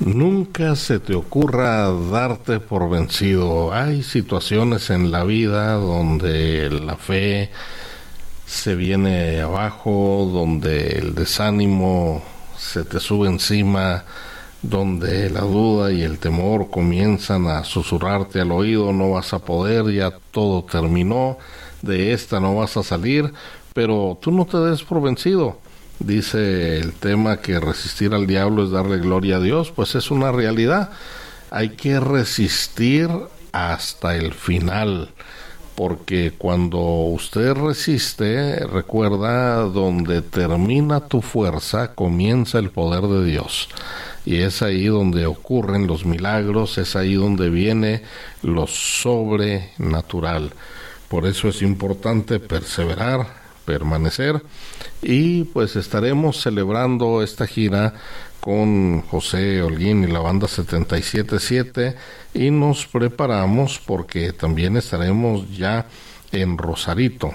Nunca se te ocurra darte por vencido. Hay situaciones en la vida donde la fe se viene abajo, donde el desánimo se te sube encima, donde la duda y el temor comienzan a susurrarte al oído: no vas a poder, ya todo terminó, de esta no vas a salir. Pero tú no te des por vencido. Dice el tema que resistir al diablo es darle gloria a Dios. Pues es una realidad. Hay que resistir hasta el final, porque cuando usted resiste, recuerda, donde termina tu fuerza comienza el poder de Dios, y es ahí donde ocurren los milagros, es ahí donde viene lo sobrenatural. Por eso es importante perseverar, permanecer, y pues estaremos celebrando esta gira con José Holguín y la banda 777, y nos preparamos porque también estaremos ya en Rosarito.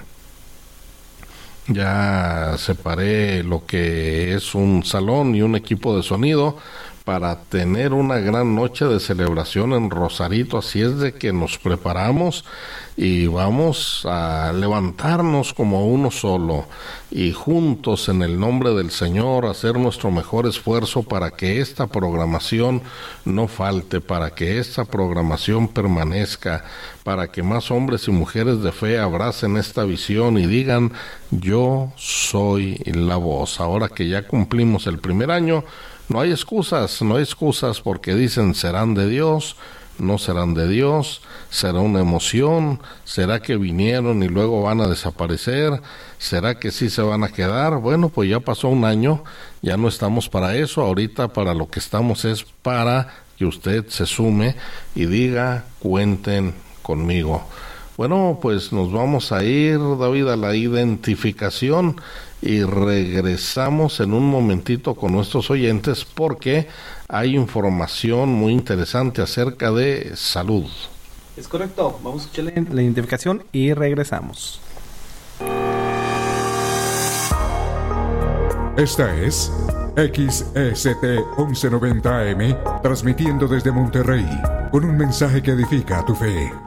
Ya separé lo que es un salón y un equipo de sonido para tener una gran noche de celebración en Rosarito. Así es de que nos preparamos y vamos a levantarnos como uno solo y juntos, en el nombre del Señor, hacer nuestro mejor esfuerzo para que esta programación no falte, para que esta programación permanezca, para que más hombres y mujeres de fe abracen esta visión y digan: yo soy la voz. Ahora que ya cumplimos el primer año, no hay excusas, porque dicen: serán de Dios, no serán de Dios, será una emoción, será que vinieron y luego van a desaparecer, será que sí se van a quedar. Bueno, pues ya pasó un año, ya no estamos para eso. Ahorita para lo que estamos es para que usted se sume y diga: cuenten conmigo. Bueno, pues nos vamos a ir, David, a la identificación, y regresamos en un momentito con nuestros oyentes porque hay información muy interesante acerca de salud. Es correcto, vamos a escuchar la identificación y regresamos. Esta es XECT 1190 AM, transmitiendo desde Monterrey, con un mensaje que edifica tu fe.